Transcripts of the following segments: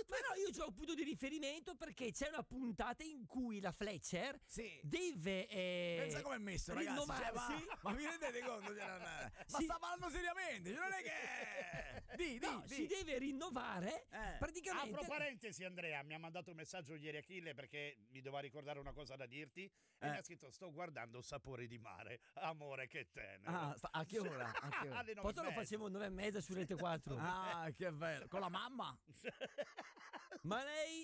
Ma no, io ho un punto di riferimento perché c'è una puntata in cui la Fletcher deve pensa come è messo, ragazzi. rinnovarsi. Ma vi rendete conto? Ma sta parlando seriamente, non è che si deve rinnovare praticamente. Apro parentesi, Andrea mi ha mandato un messaggio ieri Achille perché mi doveva ricordare una cosa da dirti e mi ha scritto: sto guardando Sapori di mare, amore che tenero. A che ora? Alle 9:30. Poi lo facevo 9:30 su Rete 4. Ah, che bello. Con la mamma? Ma lei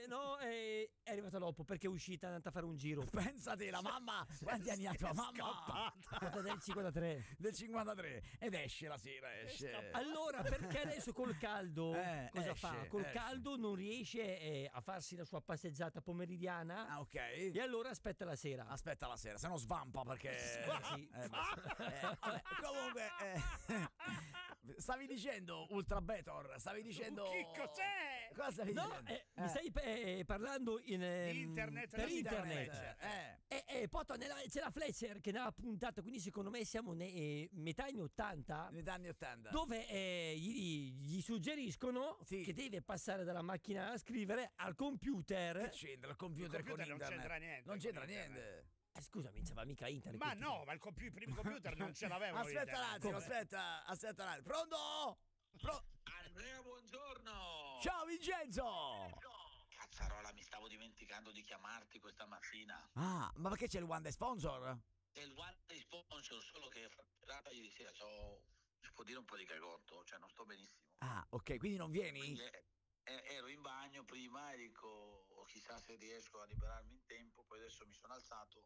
è arrivata dopo perché è uscita, è andata a fare un giro. Pensate, la mamma, quanti anni ha tua mamma? Del 53. Del 53. Ed esce la sera, esce. Allora, perché adesso col caldo cosa esce, fa? Col esce. caldo non riesce a farsi la sua passeggiata pomeridiana. Ah, ok. E allora aspetta la sera. Aspetta la sera, se no svampa perché... Sì. vabbè, comunque, stavi dicendo Ultra Betor, stavi dicendo... Che cos'è? Cosa stavi No, dicendo? mi stai parlando Internet, per di internet. Poi c'è la Fletcher che nella puntata, quindi secondo me siamo metà anni 80. Negli anni 80. Dove gli suggeriscono che deve passare dalla macchina a scrivere al computer. Che c'entra il computer con non internet? c'entra niente. Non c'entra con niente. Scusami, non c'era mica internet. Ma no, ma i primi computer non ce l'avevano. Aspetta un attimo, aspetta un attimo. Pronto? Andrea, buongiorno! Ciao Vincenzo! Cazzarola, mi stavo dimenticando di chiamarti questa mattina. Ah, ma perché c'è il One Day Sponsor? È il one day sponsor, solo che ieri sera si può dire un po' di cagotto, cioè non sto benissimo. Ah, ok, quindi non vieni? Quindi ero in bagno prima e dico chissà se riesco a liberarmi in tempo, poi adesso mi sono alzato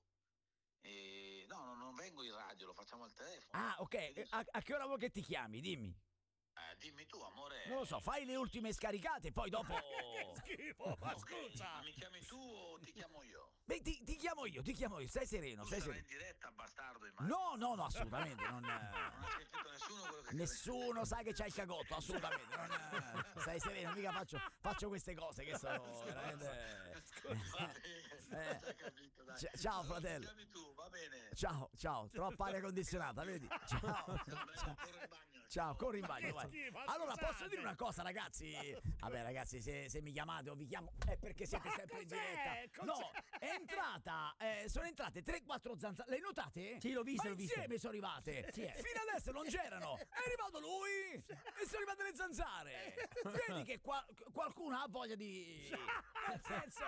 e no, non vengo in radio, lo facciamo al telefono. Ah, ok, a che ora vuoi che ti chiami? Dimmi. Dimmi tu, amore. Non lo so, fai le ultime scaricate e poi dopo... Che schifo, ma scusa. Ma mi chiami tu o ti chiamo io? Beh, ti chiamo io, stai sereno, Tu stai sarai sereno. in diretta, bastardo, immagino. No, assolutamente, Non ha sentito nessuno quello che Nessuno sa che c'hai il cagotto, assolutamente. Stai sereno, mica faccio queste cose che sono veramente... capito, dai. Ciao fratello. Mi chiami tu, va bene. Ciao, troppa aria condizionata, vedi? Ciao. Corro in bagno. Ciao, corri in bagno, vai. schifo, Allora, scusate. posso dire una cosa, ragazzi? Vabbè, ragazzi, se mi chiamate o vi chiamo è perché siete sempre in diretta. No, è entrata, sono entrate 3-4 zanzare. Le notate? Sì, l'ho viste, Ma l'ho viste. insieme sono arrivate. Sì. Fino adesso non c'erano. È arrivato lui e sono arrivate le zanzare. Vedi che qualcuno ha voglia di... Nel senso...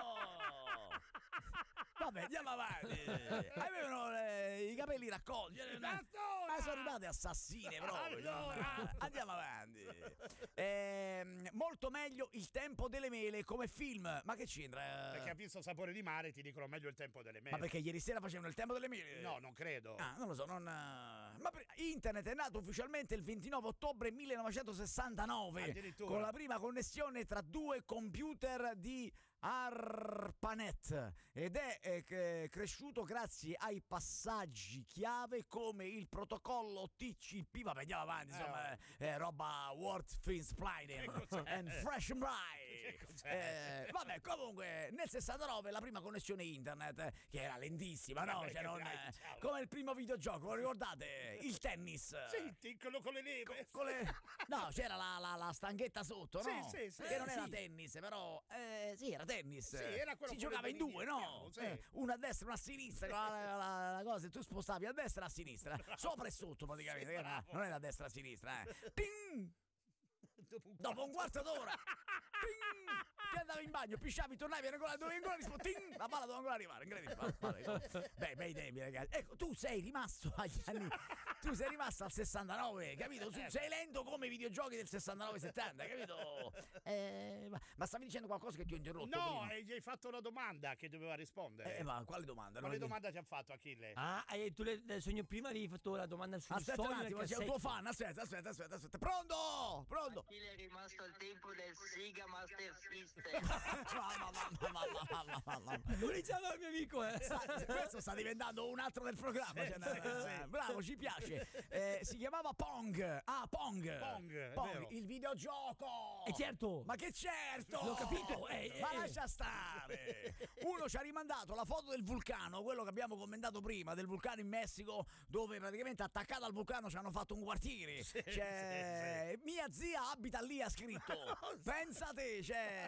Vabbè, andiamo avanti. Avevano i capelli raccolti. Ma sono arrivate assassine proprio. Allora. Andiamo avanti. Molto meglio Il tempo delle mele come film. Ma che c'entra? Perché ha visto Sapore di mare, ti dicono meglio il tempo delle mele. Ma perché ieri sera facevano Il tempo delle mele? No, non credo. Ah, non lo so, internet è nato ufficialmente il 29 ottobre 1969 Addirittura. con la prima connessione tra due computer di ARPANET ed è cresciuto grazie ai passaggi chiave come il protocollo TCP. Vabbè, andiamo avanti, insomma, roba Word Fins and Fresh Bright. Vabbè, comunque nel 69 la prima connessione internet che era lentissima, no? Vabbè, Cioè, non, ciao. come il primo videogioco, lo ricordate? Il tennis. Senti, quello con le leve. No, c'era la stanghetta sotto, no? Sì, che non era sì. tennis, però sì, era tennis. Sì, era quello si con giocava le in due, no? diciamo, sì. Una a destra, una a sinistra, la cosa, e tu spostavi a destra e a sinistra, sopra e sotto praticamente, Sì, bravo. non era a destra e a sinistra. Ting! Dopo un quarto d'ora, ting! Ti andavi in bagno, pisciavi, tornavi, dovevi ancora rispondere, ting! La palla doveva ancora arrivare, incredibile. Beh, bei tempi, ragazzi. Ecco, tu sei rimasto agli anni, tu sei rimasto al 69, capito? Sei lento come i videogiochi del 69-70, capito? Ma stavi dicendo qualcosa che ti ho interrotto? No, prima? gli hai fatto una domanda che doveva rispondere. Ma quale domanda? Quale domanda ti ha fatto Achille? Ah, tu del sogno prima avevi fatto la domanda sul Aspetta sogno un attimo, c'è un tuo fan. Aspetta. Pronto? Achille è rimasto al tempo del Sega Master System. Mamma. Lo diceva il mio amico, Questo sta diventando un altro del programma. sì. Bravo, ci piace. Si chiamava Pong. Pong, è vero. Il videogioco. E certo. Ma che certo. L'ho capito. Ma lascia stare. Uno ci ha rimandato la foto del vulcano, quello che abbiamo commentato prima, del vulcano in Messico, dove praticamente attaccato al vulcano ci hanno fatto un quartiere. Mia zia abita lì, ha scritto. Pensate,